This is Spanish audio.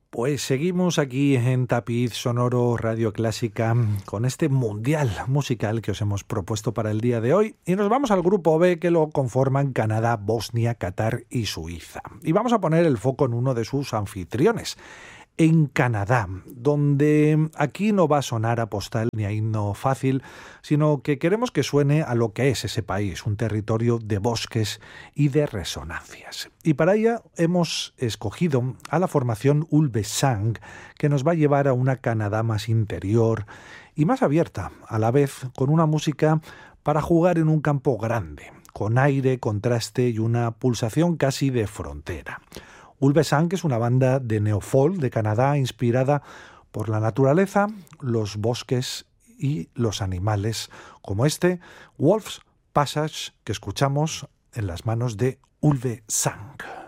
Pues seguimos aquí en Tapiz Sonoro Radio Clásica con este mundial musical que os hemos propuesto para el día de hoy y nos vamos al grupo B que lo conforman Canadá, Bosnia, Qatar y Suiza. Y vamos a poner el foco en uno de sus anfitriones, en Canadá, donde aquí no va a sonar a postal ni a himno fácil, sino que queremos que suene a lo que es ese país, un territorio de bosques y de resonancias. Y para ella hemos escogido a la formación Ulvesang, que nos va a llevar a una Canadá más interior y más abierta, a la vez con una música para jugar en un campo grande, con aire, contraste y una pulsación casi de frontera. Ulvesang es una banda de neofolk de Canadá inspirada por la naturaleza, los bosques y los animales, como este Wolf's Passage que escuchamos en las manos de Ulvesang.